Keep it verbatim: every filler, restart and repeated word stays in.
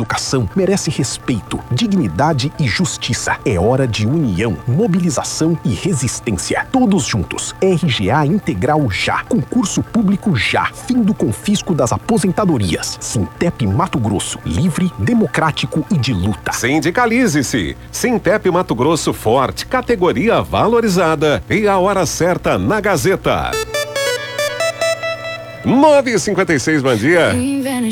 educação merece respeito, dignidade e justiça. É hora de união, mobilização e resistência. Todos juntos. R G A Integral já. Concurso público já. Fim do confisco das aposentadorias. Sintep Mato Grosso. Livre, democrático e de luta. Sindicalize-se. Sintep Mato Grosso forte, categoria valorizada. E a hora certa na Gazeta. nove e cinquenta e seis, bom dia.